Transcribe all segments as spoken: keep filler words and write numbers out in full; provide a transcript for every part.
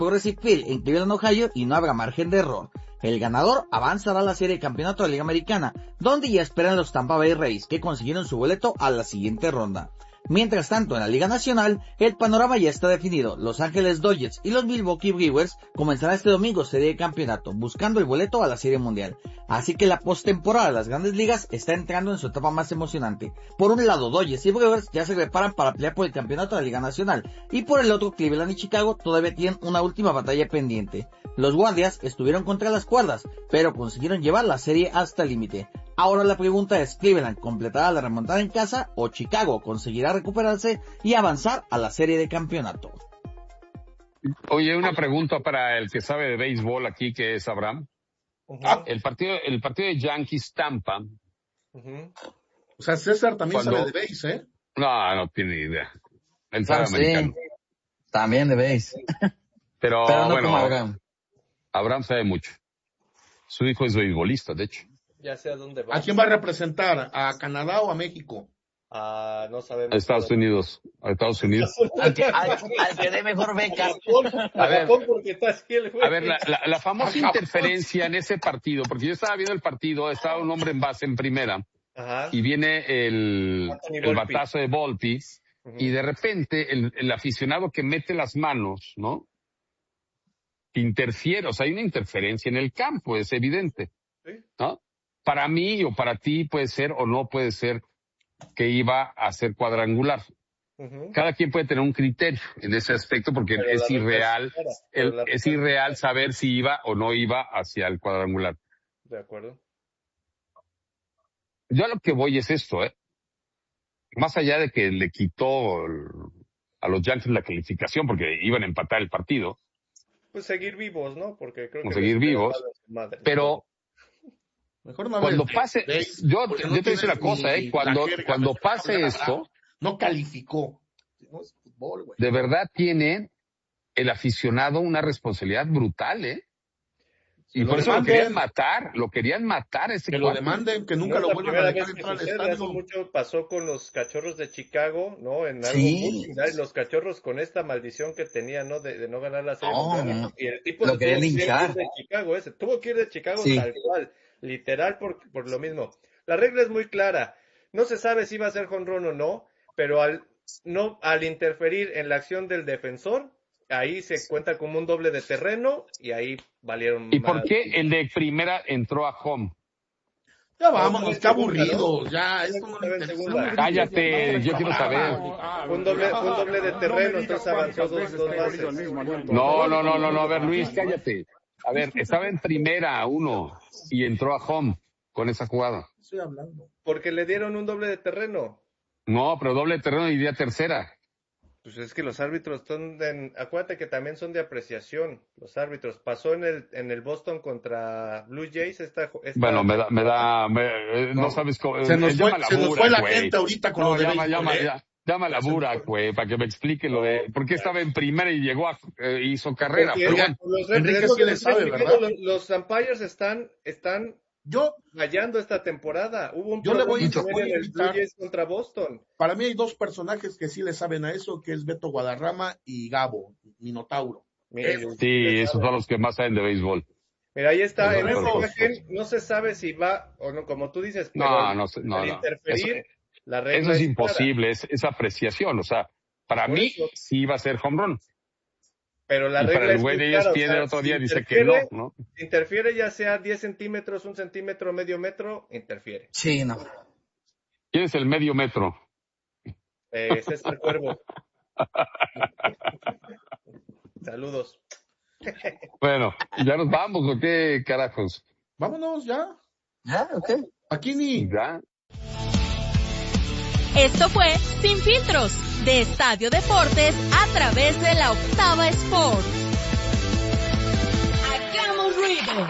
Progressive Field en Cleveland, Ohio, y no habrá margen de error. El ganador avanzará a la serie de campeonato de la Liga Americana, donde ya esperan los Tampa Bay Rays, que consiguieron su boleto a la siguiente ronda. Mientras tanto, en la Liga Nacional, el panorama ya está definido. Los Ángeles Dodgers y los Milwaukee Brewers comenzarán este domingo serie de campeonato, buscando el boleto a la Serie Mundial. Así que la postemporada de las Grandes Ligas está entrando en su etapa más emocionante. Por un lado, Dodgers y Brewers ya se preparan para pelear por el campeonato de la Liga Nacional, y por el otro, Cleveland y Chicago todavía tienen una última batalla pendiente. Los Guardias estuvieron contra las cuerdas, pero consiguieron llevar la serie hasta el límite. Ahora la pregunta es, ¿Cleveland completará la remontada en casa o Chicago conseguirá recuperarse y avanzar a la serie de campeonato? Oye, una pregunta para el que sabe de béisbol aquí, que es Abraham. Uh-huh. El partido, el partido de Yankees Tampa. Uh-huh. O sea, César también cuando... sabe de béis, ¿eh? No, no tiene idea. Él sabe sí, americano. También de béis. Pero, Pero no bueno, como Abraham. Abraham sabe mucho. Su hijo es beisbolista, de hecho. Ya sé a dónde va. ¿A quién va a representar? ¿A Canadá o a México? Ah, no sabemos. A Estados pero... Unidos. A Estados Unidos. al, que, al, al que dé mejor beca. A ver, porque está así el a ver la, la, la famosa interferencia en ese partido, porque yo estaba viendo el partido, estaba un hombre en base en primera, Ajá. y viene el, el batazo de Volpi, uh-huh. y de repente el, el aficionado que mete las manos, ¿no? Interfiere, o sea, hay una interferencia en el campo, es evidente, ¿no? Para mí o para ti puede ser o no puede ser que iba a ser cuadrangular. Uh-huh. Cada quien puede tener un criterio en ese aspecto porque pero es irreal, el, es irreal saber si iba o no iba hacia el cuadrangular. De acuerdo. Yo a lo que voy es esto, ¿eh? Más allá de que le quitó el, a los Yankees la calificación porque iban a empatar el partido. Pues seguir vivos, ¿no? Porque creo que seguir vivos, madre, pero mejor no cuando pase, ¿ves? yo, no yo te digo una cosa, eh, cuando, cuando pase esto, no calificó. No es fútbol, güey. De verdad tiene el aficionado una responsabilidad brutal, eh. Y por eso lo querían matar, lo querían matar ese que cuarto. Lo demanden, que nunca no lo vuelvan a dejar entrar al estadio. Hace mucho pasó con los Cachorros de Chicago, ¿no? En algo sí. muy similar, los Cachorros con esta maldición que tenían, ¿no? De, de no ganar la serie. Oh, no. Y el tipo lo se querían tuvo linchar. que ir de Chicago, ese. Tuvo que ir de Chicago sí. tal cual, literal por, por lo mismo. La regla es muy clara. No se sabe si va a ser jonrón o no, pero al no al interferir en la acción del defensor, ahí se cuenta como un doble de terreno y ahí valieron. ¿Y por qué el de primera entró a home? Ya vámonos, qué aburrido. Ya, esto no le interesa. Cállate, yo quiero saber. Un doble, un doble de terreno, entonces avanzó dos, dos bases. No, no, no, no, no, a ver, Luis, cállate. A ver, estaba en primera uno y entró a home con esa jugada. Estoy hablando. Porque le dieron un doble de terreno. No, pero doble de terreno iría tercera. Pues es que los árbitros son de, acuérdate que también son de apreciación, los árbitros. Pasó en el en el Boston contra Blue Jays esta, esta bueno, me da, me da, me, no, no sabes cómo. Se nos fue, la se bura, nos fue la güey. gente ahorita con no, lo de llama, béisbol, llama, ¿eh? llama, llama a la bura, güey, para que me explique lo de, por qué estaba en primera y llegó a, eh, hizo carrera. Porque, pero bueno. los, Enrique sí le sabe, ¿verdad? Los, los umpires están, están Yo fallando esta temporada. Hubo un yo le voy a en el Blue Jays contra Boston. Para mí hay dos personajes que sí le saben a eso, que es Beto Guadarrama y Gabo, Minotauro. Mira, sí, esos son los que más saben de béisbol. Mira, ahí está, en esta imagen no se sabe si va o no, como tú dices, pero no, no, no, al no. interferir, eso, la regla eso es, es imposible, es, es apreciación, o sea, para Por mí eso. sí va a ser home run. Pero la y regla para el es güey de ellos ellos tiene o sea, otro si día dice que no, ¿no? Interfiere ya sea diez centímetros, un centímetro, medio metro, interfiere. Sí, no. ¿Quién es el medio metro? Eh, ese es el Cuervo. Saludos. Bueno, ¿ya nos vamos o qué carajos? Vámonos, ya. Ya, ok. Aquí ni. Ya. Esto fue Sin Filtros, de Estadio Deportes a través de la Octava Sport. ¡Hagamos ruido!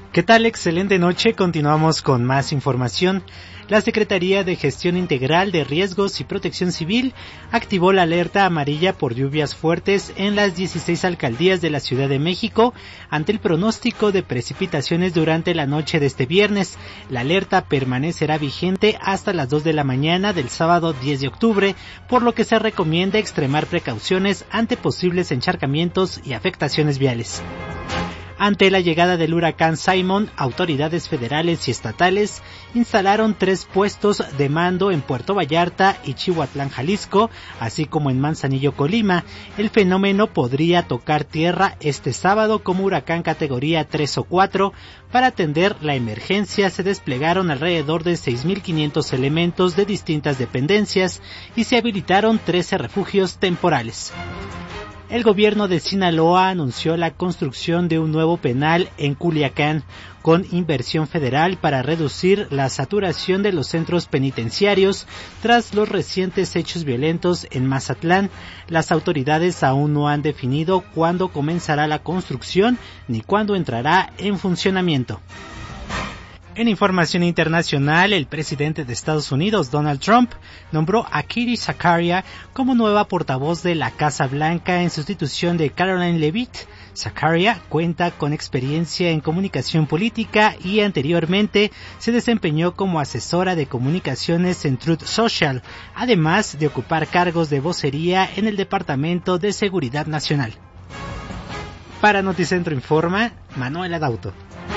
¿Qué tal? Excelente noche. Continuamos con más información. La Secretaría de Gestión Integral de Riesgos y Protección Civil activó la alerta amarilla por lluvias fuertes en las dieciséis alcaldías de la Ciudad de México ante el pronóstico de precipitaciones durante la noche de este viernes. La alerta permanecerá vigente hasta las dos de la mañana del sábado diez de octubre, por lo que se recomienda extremar precauciones ante posibles encharcamientos y afectaciones viales. Ante la llegada del huracán Simon, autoridades federales y estatales instalaron tres puestos de mando en Puerto Vallarta y Chihuatlán, Jalisco, así como en Manzanillo, Colima. El fenómeno podría tocar tierra este sábado como huracán categoría tres o cuatro. Para atender la emergencia se desplegaron alrededor de seis mil quinientos elementos de distintas dependencias y se habilitaron trece refugios temporales. El gobierno de Sinaloa anunció la construcción de un nuevo penal en Culiacán, con inversión federal para reducir la saturación de los centros penitenciarios tras los recientes hechos violentos en Mazatlán. Las autoridades aún no han definido cuándo comenzará la construcción ni cuándo entrará en funcionamiento. En información internacional, el presidente de Estados Unidos, Donald Trump, nombró a Katie Zakaria como nueva portavoz de la Casa Blanca en sustitución de Caroline Leavitt. Zakaria cuenta con experiencia en comunicación política y anteriormente se desempeñó como asesora de comunicaciones en Truth Social, además de ocupar cargos de vocería en el Departamento de Seguridad Nacional. Para Noticentro Informa, Manuel Adauto.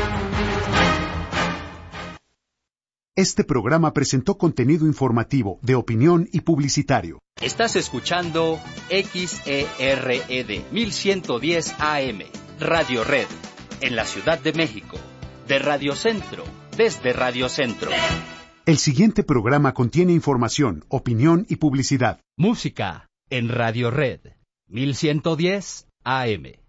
Este programa presentó contenido informativo, de opinión y publicitario. Estás escuchando X E R E D mil ciento diez A M, Radio Red, en la Ciudad de México, de Radio Centro, desde Radio Centro. El siguiente programa contiene información, opinión y publicidad. Música, en Radio Red, mil ciento diez A M.